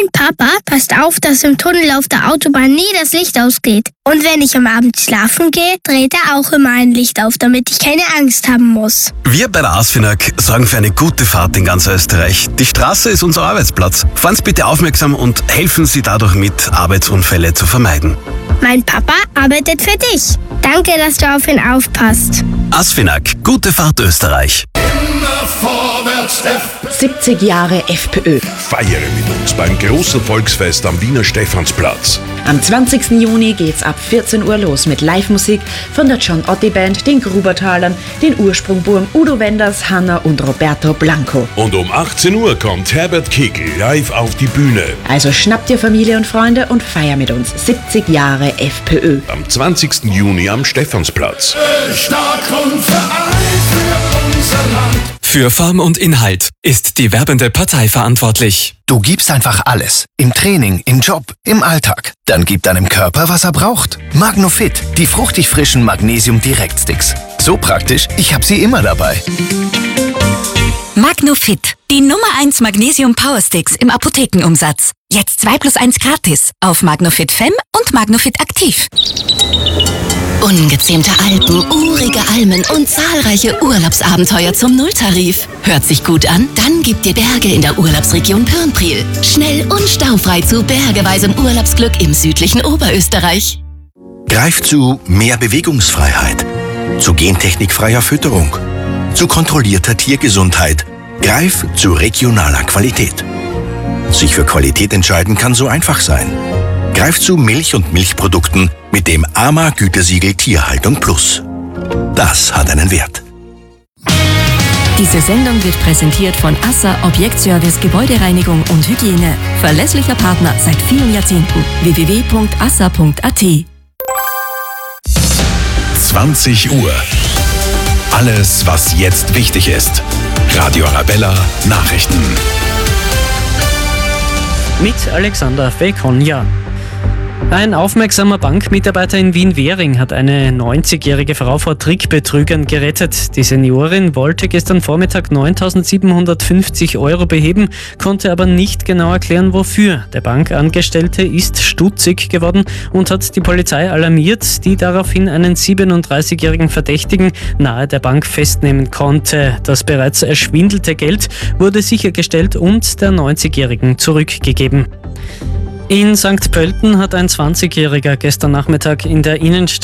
Mein Papa passt auf, dass im Tunnel auf der Autobahn nie das Licht ausgeht. Und wenn ich am Abend schlafen gehe, dreht er auch immer ein Licht auf, damit ich keine Angst haben muss. Wir bei der ASFINAG sorgen für eine gute Fahrt in ganz Österreich. Die Straße ist unser Arbeitsplatz. Fahren Sie bitte aufmerksam und helfen Sie dadurch mit, Arbeitsunfälle zu vermeiden. Mein Papa arbeitet für dich. Danke, dass du auf ihn aufpasst. ASFINAG, gute Fahrt Österreich. 70 Jahre FPÖ. Feiere mit uns beim großen Volksfest am Wiener Stephansplatz. Am 20. Juni geht's ab 14 Uhr los mit Live-Musik von der John Otti Band, den Grubertalern, den Ursprungburm Udo Wenders, Hanna und Roberto Blanco. Und um 18 Uhr kommt Herbert Kickl live auf die Bühne. Also schnappt dir Familie und Freunde und feier mit uns 70 Jahre FPÖ. Am 20. Juni am Stephansplatz. Stark und vereint für unser Land. Für Form und Inhalt ist die werbende Partei verantwortlich. Du gibst einfach alles. Im Training, im Job, im Alltag. Dann gib deinem Körper, was er braucht. Magnofit, die fruchtig frischen Magnesium-Direktsticks. So praktisch, ich habe sie immer dabei. Magnofit, die Nummer 1 Magnesium Powersticks im Apothekenumsatz. Jetzt 2+1 gratis auf Magnofit Fem und Magnofit Aktiv. Ungezähmte Alpen, urige Almen und zahlreiche Urlaubsabenteuer zum Nulltarif. Hört sich gut an? Dann gibt dir Berge in der Urlaubsregion Pürnpriel. Schnell und staufrei zu bergeweisem Urlaubsglück im südlichen Oberösterreich. Greif zu mehr Bewegungsfreiheit, zu gentechnikfreier Fütterung, zu kontrollierter Tiergesundheit. Greif zu regionaler Qualität. Sich für Qualität entscheiden kann so einfach sein. Greif zu Milch und Milchprodukten mit dem AMA-Gütesiegel Tierhaltung Plus. Das hat einen Wert. Diese Sendung wird präsentiert von ASSA Objektservice Gebäudereinigung und Hygiene. Verlässlicher Partner seit vielen Jahrzehnten. www.assa.at 20 Uhr. Alles, was jetzt wichtig ist. Radio Arabella Nachrichten. Mit Alexander Fekonja. Ein aufmerksamer Bankmitarbeiter in Wien-Währing hat eine 90-jährige Frau vor Trickbetrügern gerettet. Die Seniorin wollte gestern Vormittag 9.750 € beheben, konnte aber nicht genau erklären, wofür. Der Bankangestellte ist stutzig geworden und hat die Polizei alarmiert, die daraufhin einen 37-jährigen Verdächtigen nahe der Bank festnehmen konnte. Das bereits erschwindelte Geld wurde sichergestellt und der 90-jährigen zurückgegeben. In St. Pölten hat ein 20-Jähriger gestern Nachmittag in der Innenstadt